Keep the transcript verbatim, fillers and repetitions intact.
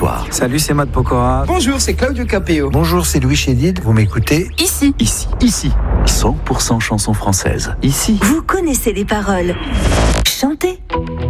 soir. Salut, c'est Matt Pokora. Bonjour, c'est Claudio Capéo. Bonjour, c'est Louis Chédid. Vous m'écoutez Ici. Ici. Ici. cent pour cent chansons françaises. Ici. Vous connaissez les paroles. Chantez.